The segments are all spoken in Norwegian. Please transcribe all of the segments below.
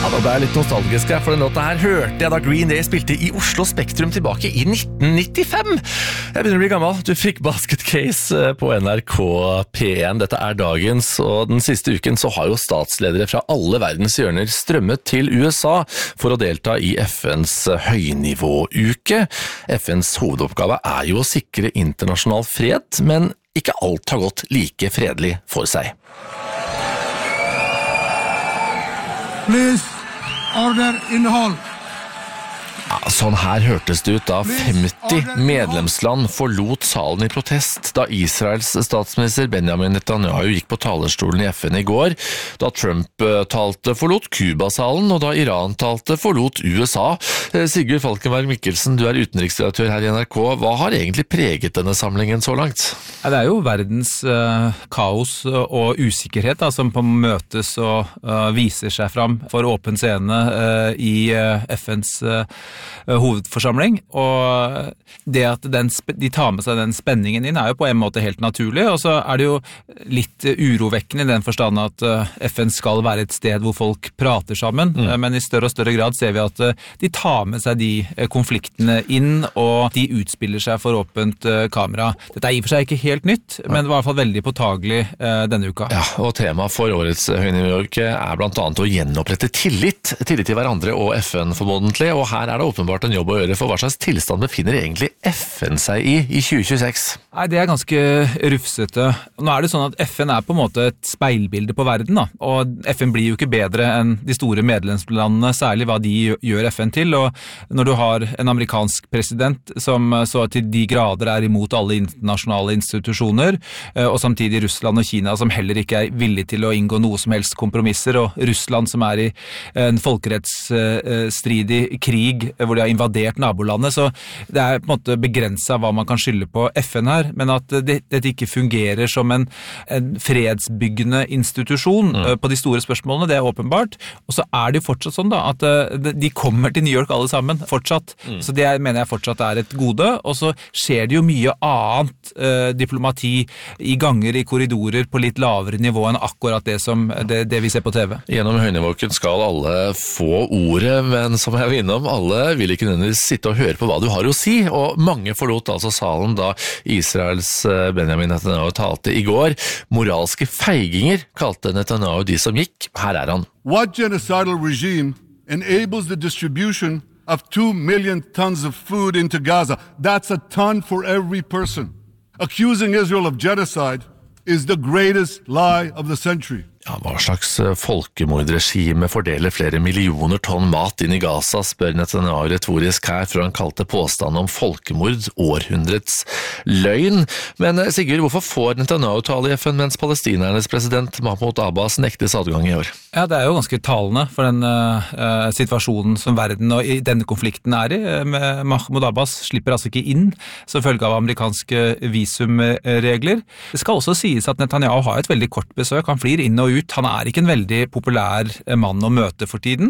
Ja, da ble jeg litt nostalgisk her, for den låta her hørte jeg da Green Day spilte i Oslo Spektrum tilbake i 1995. Jeg begynner å bli gammel. Du fikk Basket Case på NRK P1. Dette er dagens, og den siste uken så har jo statsledere fra alle verdens hjørner strømmet til USA for å delta i FNs høynivåuke. FNs hovedoppgave er jo å sikre internasjonal fred, men ikke alt har gått like fredelig for seg. Please, order in the hall. Ja, sånn her hørtes det ut da 50 medlemsland forlot salen i protest da Israels statsminister Benjamin Netanyahu gikk på talerstolen i FN i går, da Trump talte forlot Cuba-salen, og da Iran talte forlot USA. Sigurd Falkenberg Mikkelsen, du er utenriksredaktør her i NRK. Hva har egentlig preget denne samlingen så langt? Ja, det er jo verdens kaos og usikkerhet da, som på møtes og viser seg fram for åpen scene i FNs hovedforsamling, og det at de tar med seg den spenningen inn er jo på en måte helt naturlig, og så er det jo litt urovekkende i den forstand at FN skal være et sted hvor folk prater sammen, men i større og større grad ser vi at de tar med seg de konfliktene inn, og de utspiller seg for åpent kamera. Dette er i og for seg ikke helt nytt, men det var i hvert fall veldig påtagelig denne uka. Ja, og temaet for årets høynivåuke er blant annet å gjenopprette tillit til hverandre og FN formodentlig, og her er det åpenbart en jobb å gjøre, for hva slags tilstand befinner egentlig FN seg i 2026? Nei, det er ganske rufsete. Nå er det sånn at FN er på en måte et speilbilde på verden, da. Og FN blir jo ikke bedre enn de store medlemslandene, særlig hva de gjør FN til, og når du har en amerikansk president som så til de grader er imot alle internasjonale institusjoner, og samtidig Russland og Kina som heller ikke er villige til å inngå noe som helst kompromisser, og Russland som er i en folkerettsstridig krig hvor de har invadert nabolandet, så det er på en måte begrenset hva man kan skylde på FN her, men at dette ikke fungerer som en fredsbyggende institusjon på de store spørsmålene, det er åpenbart, og så er det jo fortsatt sånn da, at de kommer til New York alle sammen, fortsatt, så det mener jeg fortsatt er et gode, og så skjer det jo mye annet diplomati i ganger, i korridorer, på litt lavere nivå enn akkurat det vi ser på TV. Gjennom høynivåuken skal alle få ordet, men som jeg var innom, alle vil ikke nødvendigvis sitte og høre på hva du har å si, og mange forlot altså salen da Israels Benjamin Netanyahu talte i går. Moralske feiginger kalte Netanyahu de som gikk. Her er han. What genocidal regime enables the distribution of 2 million tons of food into Gaza? That's a ton for every person. Accusing Israel of genocide is the greatest lie of the century. Ja, hva slags folkemordregime fordeler flere millioner tonn mat inn i Gaza, spør Netanyahu retorisk her, for han kalte påstanden om folkemord århundrets løgn. Men Sigurd, hvorfor får Netanyahu tale i FN mens palestinernes president Mahmoud Abbas nektes adgang i år? Ja, det er jo ganske talende for den situasjonen som verden og i denne konflikten er i. Mahmoud Abbas slipper altså ikke inn som følge av amerikanske visumregler. Det skal også sies at Netanyahu har et veldig kort besøk. Han flyr inn og ut. Han er ikke en veldig populær mann å møte for tiden.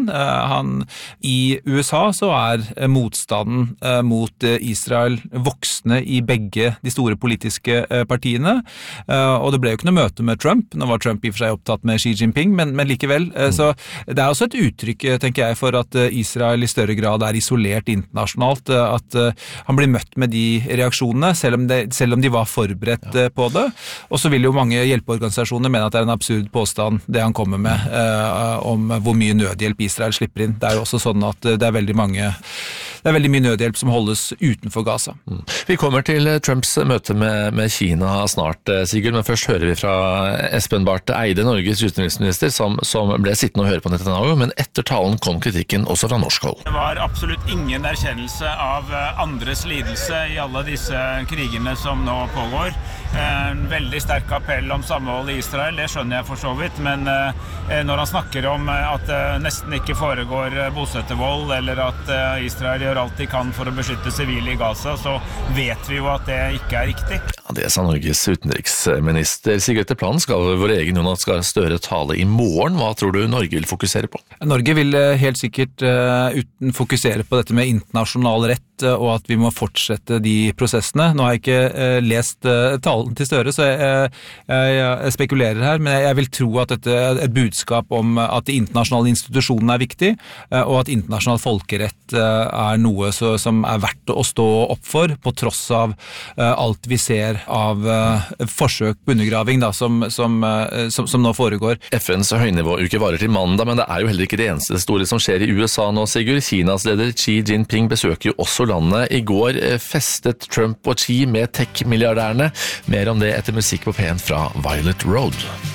I USA så er motstanden mot Israel voksende i begge de store politiske partiene, og det ble jo ikke noe møte med Trump. Nå var Trump i og for seg opptatt med Xi Jinping, men likevel. Så det er også et uttrykk, tenker jeg, for at Israel i større grad er isolert internasjonalt, at han blir møtt med de reaksjonene, selv om de var forberedt på det. Og så vil jo mange hjelpeorganisasjoner mene at det er en absurd påstand det han kommer med om hvor mye nødhjelp Israel slipper inn. Det er jo også sånn at det er veldig mye nødhjelp som holdes utenfor Gaza. Vi kommer til Trumps møte med Kina snart, Sigurd, men først hører vi fra Espen Barth Eide, Norges utenriksminister, som ble sittende og høre på Netanyahu, men etter talen kom kritikken også fra norsk hold. Det var absolutt ingen erkjennelse av andres lidelse i alle disse krigene som nå pågår. En veldig sterk appell om samhold i Israel, det skjønner jeg for så vidt, men når han snakker om at det nesten ikke foregår bosettervold, eller at Israel gjør gjør alt de kan for å beskytte sivile i Gaza, så vet vi jo at det ikke er riktig. Ja, det sa Norges utenriksminister. Sigurd, etter planen skal vår egen Jonas Gahr Støre tale i morgen. Hva tror du Norge vil fokusere på? Norge vil helt sikkert fokusere på dette med internasjonal rett, og at vi må fortsette de prosessene. Nå har jeg ikke lest talen til Støre, så jeg spekulerer her, men jeg vil tro at dette er et budskap om at de internasjonale institusjonene er viktig, og at internasjonal folkerett er noe som er verdt å stå opp for, på tross av alt vi ser av forsøk på undergraving som nå foregår. FNs høynivåuke varer til mandag, men det er jo heller ikke det eneste store som skjer i USA nå, Sigurd. Kinas leder Xi Jinping besøker jo også landet. I går festet Trump og Xi med tech-milliardærene. Mer om det etter musikk på P1 fra Violet Road.